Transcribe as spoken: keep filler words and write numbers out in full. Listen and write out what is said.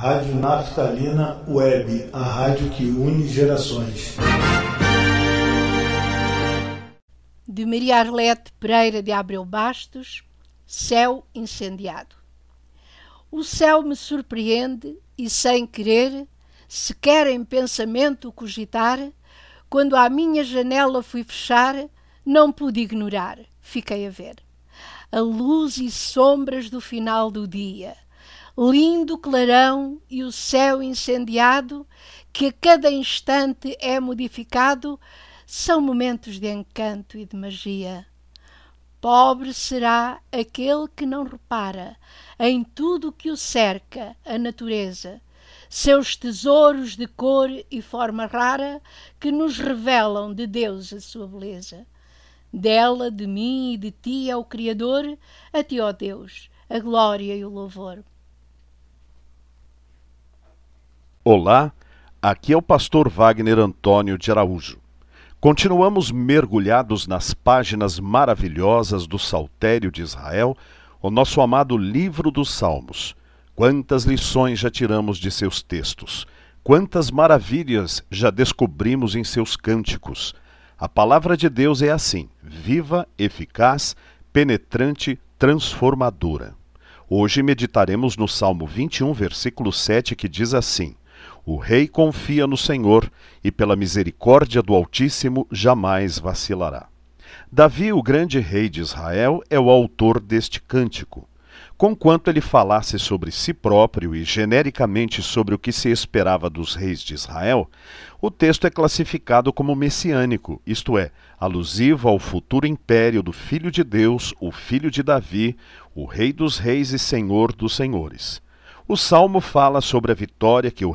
Rádio Naftalina Web, a rádio que une gerações. De Maria Arlete Pereira de Abreu Bastos, Céu Incendiado. O céu me surpreende e, sem querer, sequer em pensamento cogitar, quando à minha janela fui fechar, não pude ignorar, fiquei a ver a luz e sombras do final do dia, lindo clarão e o céu incendiado, que a cada instante é modificado, são momentos de encanto e de magia. Pobre será aquele que não repara em tudo o que o cerca, a natureza, seus tesouros de cor e forma rara que nos revelam de Deus a sua beleza. Dela, de mim e de ti é o Criador, a ti, ó Deus, a glória e o louvor. Olá, aqui é o pastor Wagner Antônio de Araújo. Continuamos mergulhados nas páginas maravilhosas do Saltério de Israel, o nosso amado livro dos Salmos. Quantas lições já tiramos de seus textos, quantas maravilhas já descobrimos em seus cânticos. A palavra de Deus é assim, viva, eficaz, penetrante, transformadora. Hoje meditaremos no Salmo vinte e um, versículo sete, que diz assim: O rei confia no Senhor, e pela misericórdia do Altíssimo jamais vacilará. Davi, o grande rei de Israel, é o autor deste cântico. Conquanto ele falasse sobre si próprio e genericamente sobre o que se esperava dos reis de Israel, o texto é classificado como messiânico, isto é, alusivo ao futuro império do Filho de Deus, o Filho de Davi, o Rei dos Reis e Senhor dos Senhores. O Salmo fala sobre a vitória que o